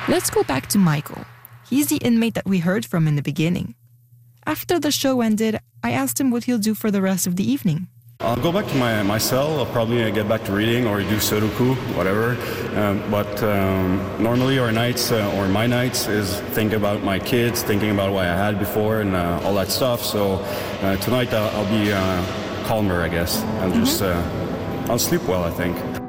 Let's go back to Michael. He's the inmate that we heard from in the beginning. After the show ended, I asked him what he'll do for the rest of the evening. I'll go back to my cell. I'll probably get back to reading or do Sudoku, whatever. But normally our nights, or my nights, is think about my kids, thinking about what I had before and all that stuff. So tonight I'll be calmer, I guess. And just, I'll sleep well, I think.